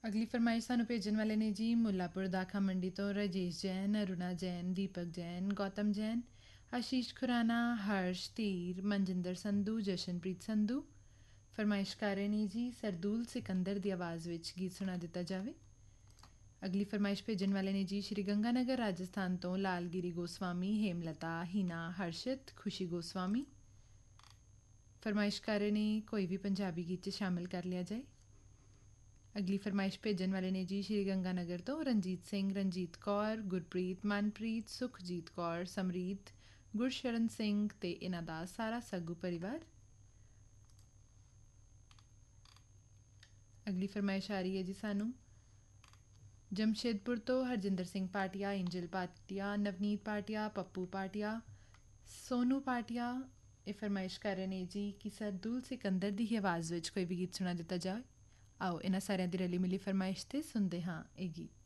ਅਗਲੀ ਫਰਮਾਇਸ਼ ਸਾਨੂੰ ਭੇਜਣ ਵਾਲੇ ਨੇ ਜੀ ਮੁੱਲਾਪੁਰ ਦਾਖਾ ਮੰਡੀ ਤੋਂ ਰਾਜੇਸ਼ ਜੈਨ, ਅਰੁਣਾ ਜੈਨ, ਦੀਪਕ ਜੈਨ, ਗੌਤਮ ਜੈਨ, ਆਸ਼ੀਸ਼ ਖੁਰਾਨਾ, ਹਰਸ਼ ਧੀਰ, ਮਨਜਿੰਦਰ ਸੰਧੂ, ਜਸ਼ਨਪ੍ਰੀਤ ਸੰਧੂ। ਫਰਮਾਇਸ਼ ਕਰ ਰਹੇ ਨੇ ਜੀ ਸਰਦੂਲ ਸਿਕੰਦਰ ਦੀ ਆਵਾਜ਼ ਵਿੱਚ ਗੀਤ ਸੁਣਾ ਦਿੱਤਾ ਜਾਵੇ। ਅਗਲੀ ਫਰਮਾਇਸ਼ ਭੇਜਣ ਵਾਲੇ ਨੇ ਜੀ ਸ਼੍ਰੀ ਗੰਗਾਨਗਰ ਰਾਜਸਥਾਨ ਤੋਂ ਲਾਲਗਿਰੀ ਗੋਸਵਾਮੀ, ਹੇਮਲਤਾ, ਹੀਨਾ, ਹਰਸ਼ਿਤ, ਖੁਸ਼ੀ ਗੋਸਵਾਮੀ। ਫਰਮਾਇਸ਼ ਕਰ ਰਹੇ ਨੇ ਕੋਈ ਵੀ ਪੰਜਾਬੀ ਗੀਤ 'ਚ ਸ਼ਾਮਿਲ ਕਰ ਲਿਆ ਜਾਏ। ਅਗਲੀ ਫਰਮਾਇਸ਼ ਭੇਜਣ ਵਾਲੇ ਨੇ ਜੀ ਸ਼੍ਰੀ ਗੰਗਾਨਗਰ ਤੋਂ ਰਣਜੀਤ ਸਿੰਘ, ਰਣਜੀਤ ਕੌਰ, ਗੁਰਪ੍ਰੀਤ, ਮਨਪ੍ਰੀਤ, ਸੁਖਜੀਤ ਕੌਰ, ਸਮਰੀਤ, ਗੁਰਸ਼ਰਨ ਸਿੰਘ ਤੇ ਇਹਨਾਂ ਦਾ ਸਾਰਾ ਸੱਗੂ ਪਰਿਵਾਰ। ਅਗਲੀ ਫਰਮਾਇਸ਼ ਆ ਰਹੀ ਹੈ ਜੀ ਸਾਨੂੰ ਜਮਸ਼ੇਦਪੁਰ ਤੋਂ ਹਰਜਿੰਦਰ ਸਿੰਘ ਭਾਟੀਆ, ਇੰਜਲ ਭਾਟੀਆ, ਨਵਨੀਤ ਭਾਟੀਆ, ਪੱਪੂ ਭਾਟੀਆ, ਸੋਨੂ ਭਾਟੀਆ। ਇਹ ਫਰਮਾਇਸ਼ ਕਰ ਰਹੇ ਨੇ ਜੀ ਕਿ ਸਰਦੂਲ ਸਿਕੰਦਰ ਦੀ ਹੀ ਆਵਾਜ਼ ਵਿੱਚ ਕੋਈ ਵੀ ਗੀਤ ਸੁਣਾ ਦਿੱਤਾ ਜਾਵੇ। ਆਓ ਇਹਨਾਂ ਸਾਰਿਆਂ ਦੀ ਰਲੀ ਮਿਲੀ ਫਰਮਾਇਸ਼ 'ਤੇ ਸੁਣਦੇ ਹਾਂ ਇਹ ਗੀਤ।